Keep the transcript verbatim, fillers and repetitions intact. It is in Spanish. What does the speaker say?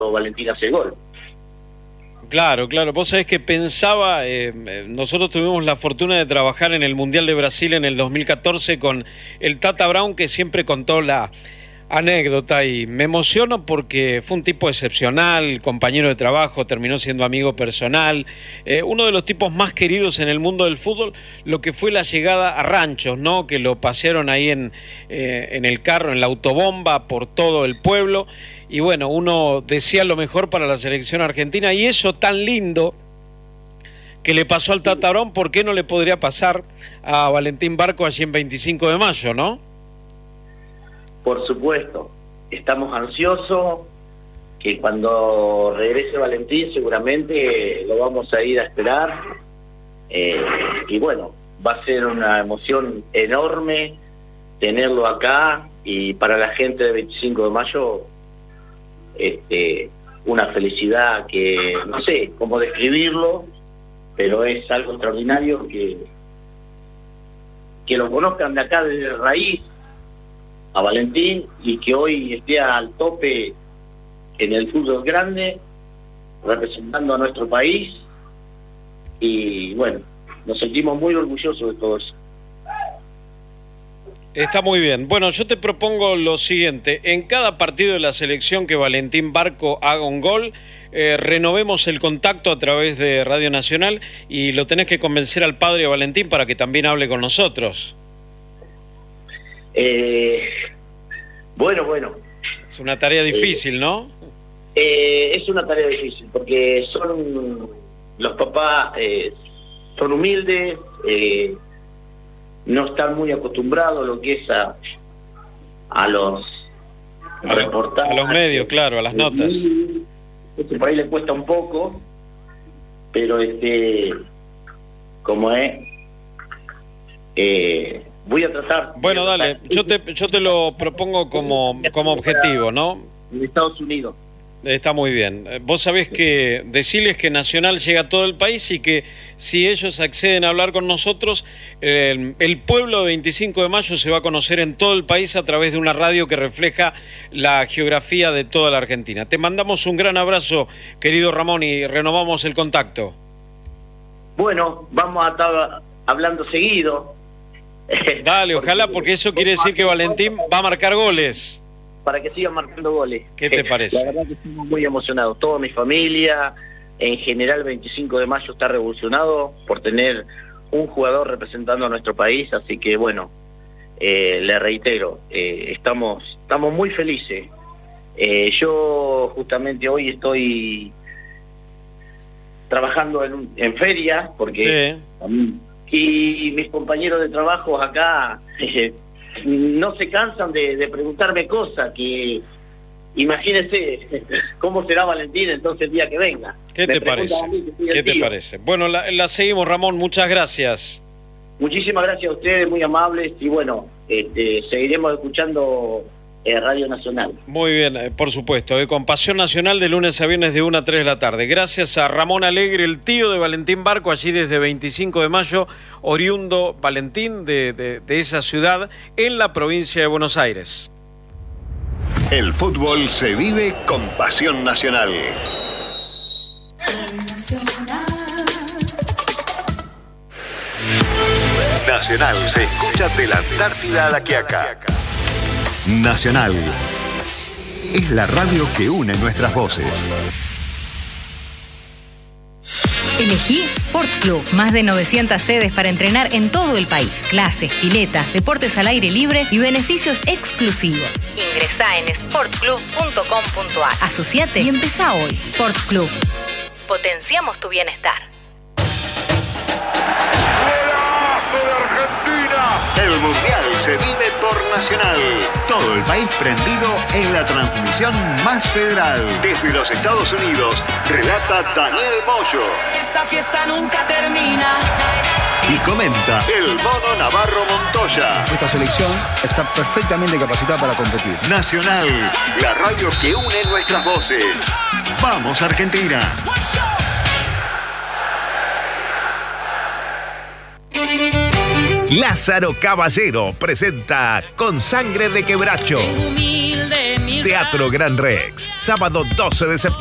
Valentín hace el gol. Claro, claro. Vos sabés que pensaba, eh, nosotros tuvimos la fortuna de trabajar en el Mundial de Brasil en el dos mil catorce con el Tata Brown, que siempre contó la anécdota, y me emociono porque fue un tipo excepcional, compañero de trabajo, terminó siendo amigo personal, eh, uno de los tipos más queridos en el mundo del fútbol, lo que fue la llegada a Ranchos, ¿no? Que lo pasearon ahí en, eh, en el carro, en la autobomba, por todo el pueblo, y bueno, uno decía lo mejor para la selección argentina, y eso tan lindo que le pasó al Tata Brown, ¿por qué no le podría pasar a Valentín Barco allí en veinticinco de mayo, no? Por supuesto, estamos ansiosos que cuando regrese Valentín seguramente lo vamos a ir a esperar, eh, y bueno, va a ser una emoción enorme tenerlo acá, y para la gente de veinticinco de mayo este, una felicidad que no sé cómo describirlo, pero es algo extraordinario que, que lo conozcan de acá desde raíz a Valentín, y que hoy esté al tope en el fútbol grande, representando a nuestro país, y bueno, nos sentimos muy orgullosos de todo eso. Está muy bien. Bueno, yo te propongo lo siguiente: en cada partido de la selección que Valentín Barco haga un gol, eh, renovemos el contacto a través de Radio Nacional, y lo tenés que convencer al padre de Valentín para que también hable con nosotros. Eh, bueno, bueno. Es una tarea difícil, eh, ¿no? Eh, es una tarea difícil, porque son los papás, eh, son humildes, eh, no están muy acostumbrados a lo que es a, a los a reportajes. A los medios, claro, a las notas. Este país le cuesta un poco, pero este, como es, eh, voy a tratar... Bueno, dale, yo te yo te lo propongo como, como objetivo, ¿no? En Estados Unidos. Está muy bien. Vos sabés que decirles que Nacional llega a todo el país, y que si ellos acceden a hablar con nosotros, eh, el pueblo de veinticinco de mayo se va a conocer en todo el país a través de una radio que refleja la geografía de toda la Argentina. Te mandamos un gran abrazo, querido Ramón, y renovamos el contacto. Bueno, vamos a estar hablando seguido. Dale, ojalá, porque eso quiere decir que Valentín va a marcar goles. Para que sigan marcando goles. ¿Qué te parece? La verdad que estamos muy emocionados. Toda mi familia, en general, veinticinco de mayo está revolucionado por tener un jugador representando a nuestro país. Así que, bueno, eh, le reitero, eh, estamos estamos muy felices. Eh, yo justamente hoy estoy trabajando en, en feria, porque... Sí. Y mis compañeros de trabajo acá... Eh, no se cansan de, de preguntarme cosas, que imagínense cómo será Valentín entonces el día que venga. ¿Qué te parece? ¿Qué te parece? Bueno, la, la seguimos, Ramón, muchas gracias. Muchísimas gracias a ustedes, muy amables, y bueno, este, seguiremos escuchando eh, Radio Nacional. Muy bien, eh, por supuesto, eh, con Pasión Nacional de lunes a viernes de una a tres de la tarde. Gracias a Ramón Alegre, el tío de Valentín Barco, allí desde veinticinco de mayo, oriundo Valentín de, de, de esa ciudad en la provincia de Buenos Aires. El fútbol se vive con Pasión Nacional. Nacional se escucha de la Antártida a la Quiaca. Nacional es la radio que une nuestras voces. Elegí Sport Club. Más de novecientas sedes para entrenar en todo el país. Clases, piletas, deportes al aire libre y beneficios exclusivos. Ingresá en sport club punto com punto ar. Asociate y empezá hoy. Sport Club. Potenciamos tu bienestar. El Mundial se vive por Nacional. Todo el país prendido en la transmisión más federal. Desde los Estados Unidos, relata Daniel Moyo. Esta fiesta nunca termina. Y comenta el Mono Navarro Montoya. Esta selección está perfectamente capacitada para competir. Nacional, la radio que une nuestras voces. ¡Vamos, Argentina! Lázaro Caballero presenta Con Sangre de Quebracho. Humilde, mi Teatro Gran Rex, sábado doce de septiembre.